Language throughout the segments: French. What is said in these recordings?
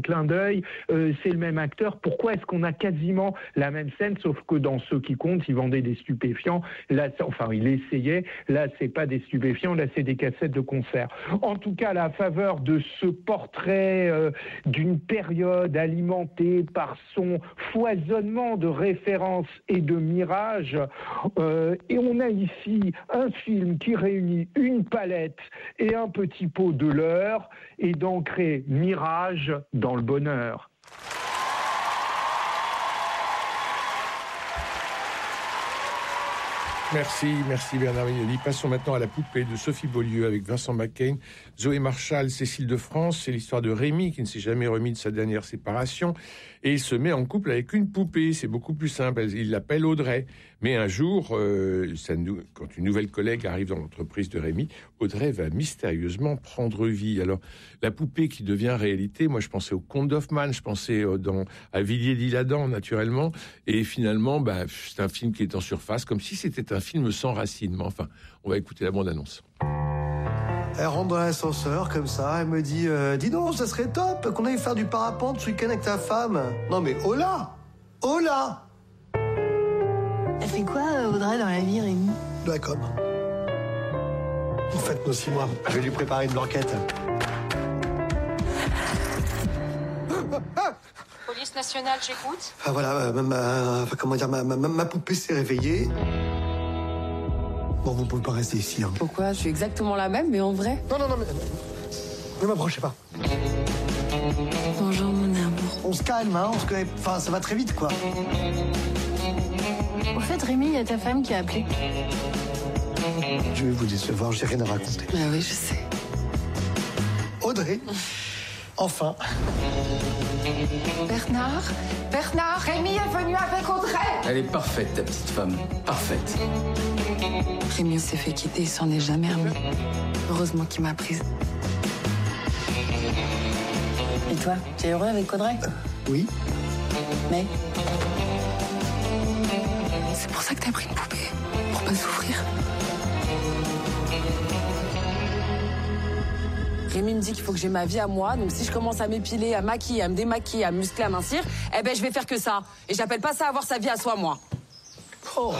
clin d'œil, c'est le même acteur. Pourquoi est-ce qu'on a quasiment la même scène, sauf que dans Ceux qui comptent, il vendait des stupéfiants. Là, enfin, il essayait. Là, c'est pas des stupéfiants. Là, c'est des cassettes de concert. En tout cas, à la faveur de ce portrait d'une période alimentée par son foisonnement de références et de mirages, et on a ici un film qui réunit une palette et un petit pot de leurre et d'ancrer mirage dans le bonheur. Merci Bernard Mignoli. Passons maintenant à La poupée de Sophie Beaulieu avec Vincent McCain, Zoé Marshall, Cécile de France. C'est l'histoire de Rémi qui ne s'est jamais remis de sa dernière séparation et il se met en couple avec une poupée. C'est beaucoup plus simple. Il l'appelle Audrey. Mais un jour, quand une nouvelle collègue arrive dans l'entreprise de Rémi, Audrey va mystérieusement prendre vie. Alors, la poupée qui devient réalité, moi je pensais au Conte d'Hoffmann, je pensais à Villiers-l'Isle-Adam naturellement, et finalement, c'est un film qui est en surface, comme si c'était un film sans racines. Mais enfin, on va écouter la bande-annonce. Elle rentre dans l'ascenseur comme ça, elle me dit dis donc, ça serait top qu'on aille faire du parapente ce week-end avec ta femme. Non mais hola, hola. Elle fait quoi, Audrey, dans la vie, Rémi? De la com. En fait, moi aussi, moi, je vais lui préparer une blanquette. Police nationale, j'écoute. Ah voilà, ma poupée s'est réveillée. Bon, vous pouvez pas rester ici, hein. Pourquoi? Je suis exactement la même, mais en vrai. Non, mais... Ne m'approchez pas. Bonjour, mon amour. On se calme, hein, on se connaît... Enfin, ça va très vite, quoi. Au fait, Rémi, il y a ta femme qui a appelé. Je vais vous décevoir, j'ai rien à raconter. Bah oui, je sais. Audrey, enfin. Bernard, Rémi est venu avec Audrey. Elle est parfaite, ta petite femme. Parfaite. Rémi s'est fait quitter, il s'en est jamais remis. Heureusement qu'il m'a prise. Et toi, tu es heureux avec Audrey? Oui. Mais c'est pour ça que t'as pris une poupée, pour pas souffrir. Rémi me dit qu'il faut que j'ai ma vie à moi, donc si je commence à m'épiler, à maquiller, à me démaquiller, à me muscler, à mincir, eh ben je vais faire que ça. Et j'appelle pas ça avoir sa vie à soi, moi. Oh.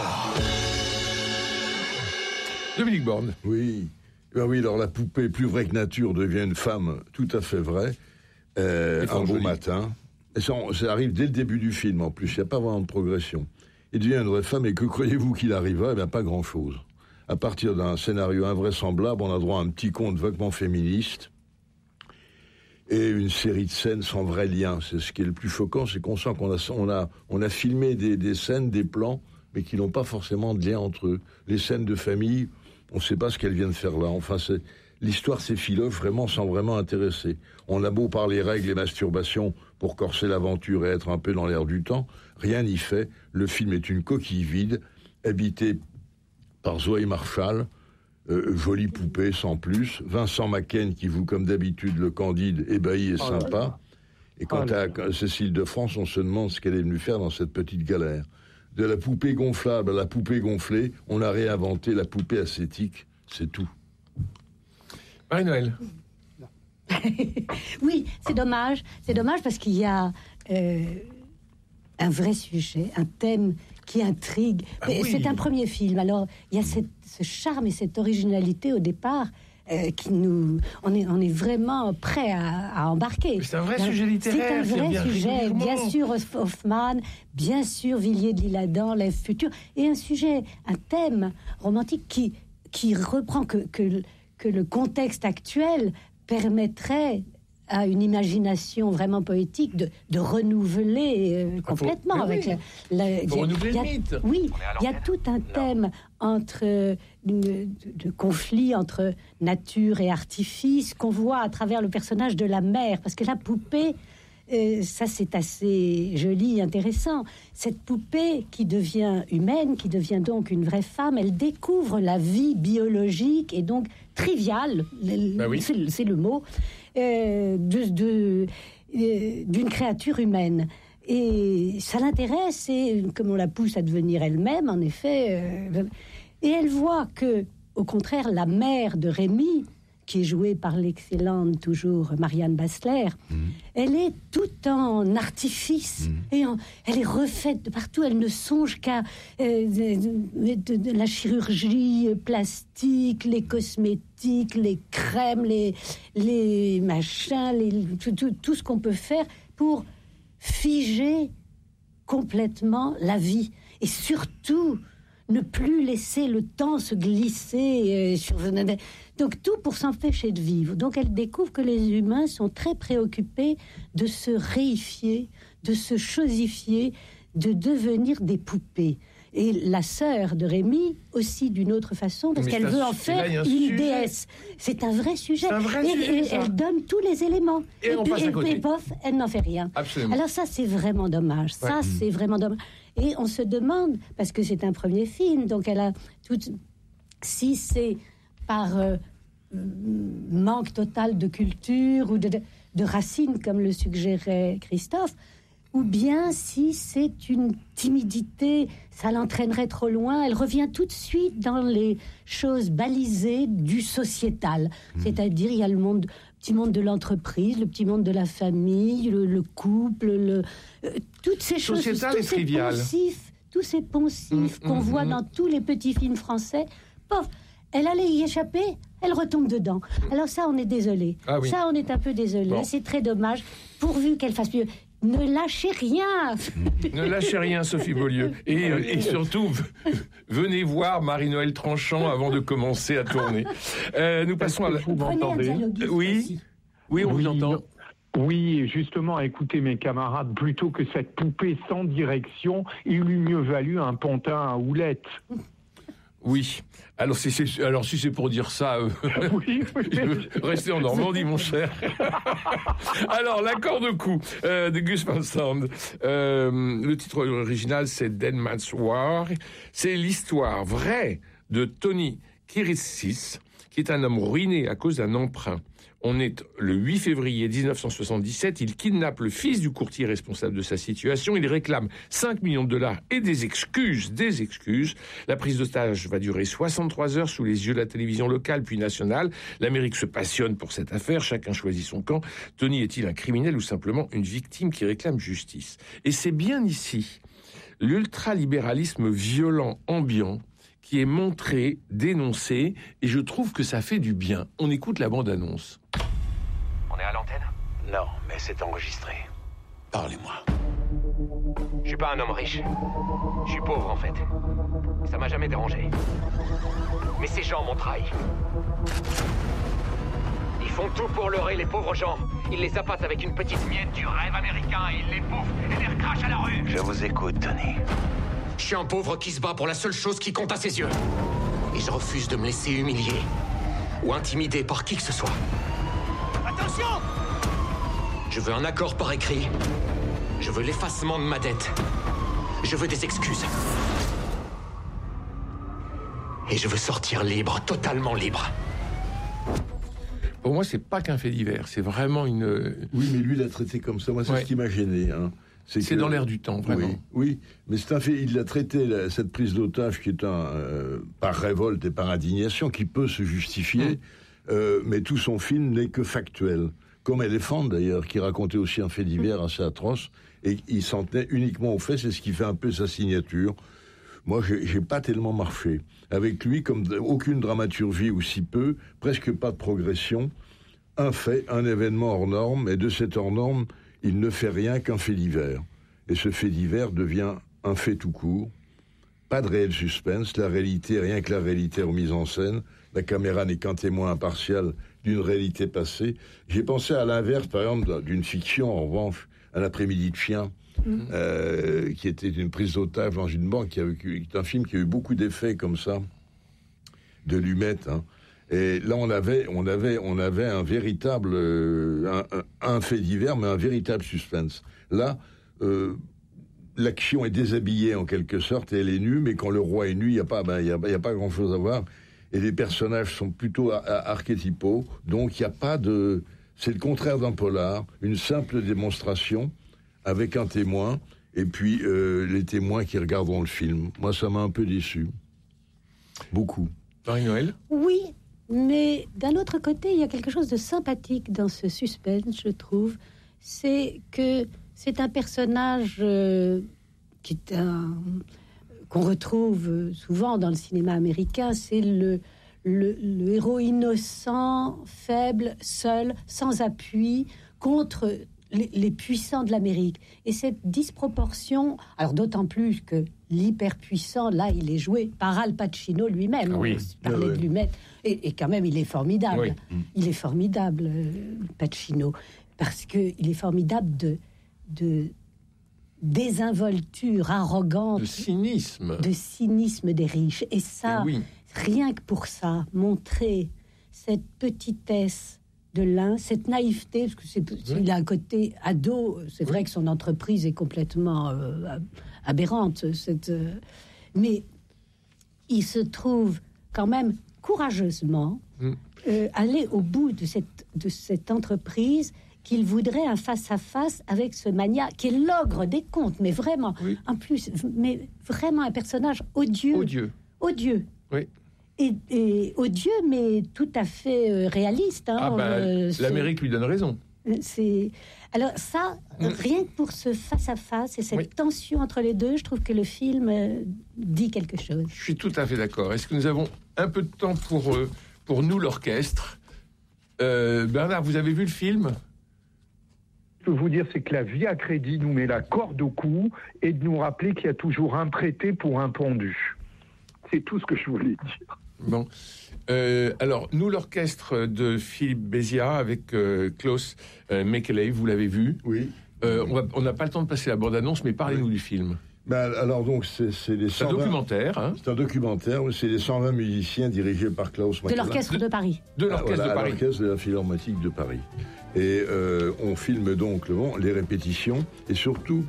Dominique Borne. Oui. Ben oui, alors la poupée plus vraie que nature devient une femme tout à fait vraie. Un beau matin. Et ça arrive dès le début du film, en plus. Il n'y a pas vraiment de progression. Il devient une vraie femme, et que croyez-vous qu'il arrivera? Eh bien, pas grand-chose. À partir d'un scénario invraisemblable, on a droit à un petit conte vaguement féministe et une série de scènes sans vrai lien. C'est ce qui est le plus choquant, c'est qu'on sent qu'on a filmé des scènes, des plans, mais qui n'ont pas forcément de lien entre eux. Les scènes de famille, on ne sait pas ce qu'elles viennent faire là. Enfin, l'histoire s'effiloche vraiment sans vraiment intéresser. On a beau parler règles et masturbation pour corser l'aventure et être un peu dans l'air du temps, rien n'y fait. Le film est une coquille vide, habitée par Zoé Marshall, jolie poupée sans plus, Vincent McCain qui joue comme d'habitude le Candide, ébahi et sympa, et quant à Cécile de France, on se demande ce qu'elle est venue faire dans cette petite galère. De la poupée gonflable à la poupée gonflée, on a réinventé la poupée ascétique, c'est tout. Marie-Noël. Oui, c'est dommage parce qu'il y a un vrai sujet, un thème qui intrigue. Mais oui. C'est un premier film, alors il y a ce charme et cette originalité au départ on est vraiment prêt à embarquer. C'est un vrai sujet littéraire. C'est un vrai sujet, bien sûr Hoffmann, bien sûr Villiers-l'Isle-Adam, l'Ève future, et un thème romantique qui reprend que le contexte actuel permettrait à une imagination vraiment poétique de renouveler complètement avec renouveler le mythe. Oui, il y a tout un thème de conflit entre nature et artifice qu'on voit à travers le personnage de la mère, parce que la poupée, ça c'est assez joli, intéressant. Cette poupée qui devient humaine, qui devient donc une vraie femme, elle découvre la vie biologique et donc triviale, c'est le mot, d'une créature humaine. Et ça l'intéresse, et comme on la pousse à devenir elle-même, en effet, et elle voit que, au contraire, la mère de Rémi, qui est jouée par l'excellente toujours Marianne Bassler, elle est tout en artifice et elle est refaite de partout. Elle ne songe qu'à de la chirurgie plastique, les cosmétiques, les crèmes, les machins, tout ce qu'on peut faire pour figer complètement la vie et surtout ne plus laisser le temps se glisser donc tout pour s'empêcher de vivre. Donc elle découvre que les humains sont très préoccupés de se réifier, de se chosifier, de devenir des poupées. Et la sœur de Rémi aussi d'une autre façon, parce qu'elle veut en faire une déesse. C'est un vrai sujet. Et elle donne tous les éléments. Et pof, elle n'en fait rien. Absolument. Alors ça, c'est vraiment dommage. Ça, c'est vraiment dommage. Et on se demande, parce que c'est un premier film, donc elle a tout. Si c'est par manque total de culture ou de racines, comme le suggérait Christophe, ou bien si c'est une timidité, ça l'entraînerait trop loin. Elle revient tout de suite dans les choses balisées du sociétal. C'est-à-dire, il y a le petit monde de l'entreprise, le petit monde de la famille, le couple, toutes ces choses. Sociétal et trivial. Tous ces poncifs qu'on voit dans tous les petits films français. Pof, elle allait y échapper, elle retombe dedans. Alors ça, on est désolé. Ah oui. Ça, on est un peu désolé. Bon. C'est très dommage, pourvu qu'elle fasse mieux. Ne lâchez rien. Ne lâchez rien, Sophie Beaulieu. Et surtout, venez voir Marie-Noël Tranchant avant de commencer à tourner. Nous passons à la... Vous m'entendez ? Oui, on vous entend. Oui, justement, à écouter mes camarades, plutôt que cette poupée sans direction, il eût mieux valu un pantin à houlettes. Oui. Alors si c'est pour dire ça, oui. Restez en Normandie, mon cher. Alors, l'accord de coup de Gus Van Sant. Le titre original, c'est Dead Man's War. C'est l'histoire vraie de Tony Kiritsis, qui est un homme ruiné à cause d'un emprunt. On est le 8 février 1977, il kidnappe le fils du courtier responsable de sa situation, il réclame 5 millions de dollars et des excuses. La prise d'otage va durer 63 heures sous les yeux de la télévision locale puis nationale. L'Amérique se passionne pour cette affaire, chacun choisit son camp. Tony est-il un criminel ou simplement une victime qui réclame justice ? Et c'est bien ici l'ultralibéralisme violent, ambiant, qui est montré, dénoncé, et je trouve que ça fait du bien. On écoute la bande-annonce. On est à l'antenne ? Non, mais c'est enregistré. Parlez-moi. Je suis pas un homme riche. Je suis pauvre, en fait. Ça m'a jamais dérangé. Mais ces gens m'ont trahi. Ils font tout pour leurrer les pauvres gens. Ils les appâtent avec une petite miette du rêve américain. Ils les bouffent et les recrachent à la rue. Je vous écoute, Tony. Je suis un pauvre qui se bat pour la seule chose qui compte à ses yeux. Et je refuse de me laisser humilier ou intimider par qui que ce soit. Attention ! Je veux un accord par écrit. Je veux l'effacement de ma dette. Je veux des excuses. Et je veux sortir libre, totalement libre. Pour moi, c'est pas qu'un fait divers, c'est vraiment une... Oui, mais lui l'a traité comme ça. Moi, c'est ce qui m'a gêné. Hein. C'est dans l'air du temps, vraiment. Oui, mais c'est un fait. Il a traité cette prise d'otage qui est par révolte et par indignation, qui peut se justifier, mais tout son film n'est que factuel. Comme Elephant, d'ailleurs, qui racontait aussi un fait divers assez atroce, et il s'en tenait uniquement aux faits, c'est ce qui fait un peu sa signature. Moi, j'ai pas tellement marché. Avec lui, comme aucune dramaturgie ou si peu, presque pas de progression, un fait, un événement hors norme, et de cet hors norme, il ne fait rien qu'un fait divers. Et ce fait divers devient un fait tout court. Pas de réel suspense, la réalité, rien que la réalité remise en scène. La caméra n'est qu'un témoin impartial d'une réalité passée. J'ai pensé à l'inverse, par exemple, d'une fiction, en revanche, Un après-midi de chien, qui était une prise d'otage dans une banque, qui est un film qui a eu beaucoup d'effets comme ça, de Lumet, hein. Et là, on avait un véritable, un fait divers, mais un véritable suspense. Là, l'action est déshabillée en quelque sorte, et elle est nue, mais quand le roi est nu, il y a pas grand-chose à voir. Et les personnages sont plutôt archétypaux, donc il n'y a pas de... C'est le contraire d'un polar, une simple démonstration avec un témoin, et puis les témoins qui regarderont le film. Moi, ça m'a un peu déçu. Beaucoup. Marie-Noël ? Oui, Mais d'un autre côté, il y a quelque chose de sympathique dans ce suspense, je trouve. C'est que c'est un personnage qui est qu'on retrouve souvent dans le cinéma américain. C'est le héros innocent, faible, seul, sans appui, contre les puissants de l'Amérique. Et cette disproportion, alors d'autant plus que l'hyperpuissant, là, il est joué par Al Pacino lui-même. Oui. On parlait de lui-même. Et quand même, il est formidable. Oui. Il est formidable, Pacino, parce qu'il est formidable de désinvolture arrogante. De cynisme. De cynisme des riches. Et ça, rien que pour ça, montrer cette petitesse de l'un, cette naïveté, parce que il a un côté ado. C'est vrai que son entreprise est complètement aberrante. Mais il se trouve quand même courageusement aller au bout de cette entreprise qu'il voudrait un face-à-face avec ce mania qui est l'ogre des contes, mais vraiment, en plus, mais vraiment un personnage odieux. Odieux. Oui. Et odieux, mais tout à fait réaliste. L'Amérique lui donne raison. Alors ça, rien que pour ce face-à-face et cette tension entre les deux, je trouve que le film dit quelque chose. Je suis tout à fait d'accord. Est-ce que nous avons un peu de temps pour nous, l'orchestre? Bernard, vous avez vu le film? Je peux vous dire, c'est que la Via Crédit nous met la corde au cou et de nous rappeler qu'il y a toujours un prêté pour un pendu. C'est tout ce que je voulais dire. Bon. Alors, nous, l'orchestre de Philippe Béziat avec Klaus Mekele, vous l'avez vu. Oui. On n'a pas le temps de passer la bande-annonce, mais parlez-nous du film. Alors, donc, c'est les 120... C'est un documentaire. Hein. C'est un documentaire, c'est les 120 musiciens dirigés par Klaus Mekele. De l'Orchestre de Paris. De l'Orchestre de Paris. L'Orchestre de la Philharmonique de Paris. Et on filme donc les répétitions, et surtout...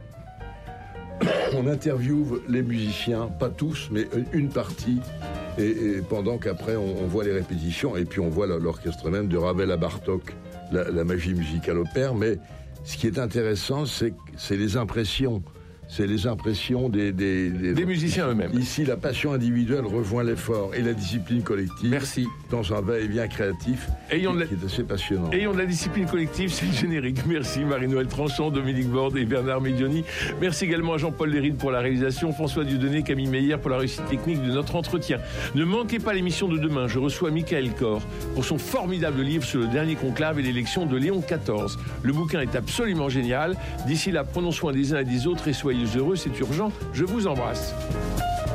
on interviewe les musiciens, pas tous, mais une partie, et pendant qu'après on voit les répétitions, et puis on voit l'orchestre même de Ravel à Bartók, la magie musicale opère. Mais ce qui est intéressant, c'est les impressions. C'est les impressions des musiciens eux-mêmes. Ici, la passion individuelle rejoint l'effort et la discipline collective. Merci. Dans un va-et-vient créatif qui est assez passionnant. Ayons de la discipline collective, c'est le générique. Merci Marie-Noëlle Tranchant, Dominique Borde et Bernard Medioni. Merci également à Jean-Paul Léride pour la réalisation, François Dieudonné, Camille Meyer pour la réussite technique de notre entretien. Ne manquez pas l'émission de demain. Je reçois Michael Kor pour son formidable livre sur le dernier conclave et l'élection de Léon XIV. Le bouquin est absolument génial. D'ici là, prenons soin des uns et des autres et soyez heureux, c'est urgent. Je vous embrasse.